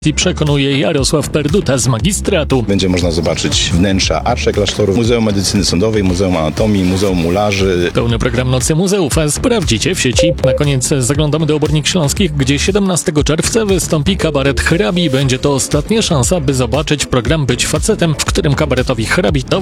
I przekonuje Jarosław Perduta z magistratu. Będzie można zobaczyć wnętrza arszy klasztoru, Muzeum Medycyny Sądowej, Muzeum Anatomii, Muzeum Mularzy. Pełny program Nocy Muzeów sprawdzicie w sieci. Na koniec zaglądamy do Obornik Śląskich, gdzie 17 czerwca wystąpi kabaret Hrabi. Będzie to ostatnia szansa, by zobaczyć program Być Facetem, w którym kabaretowi Hrabi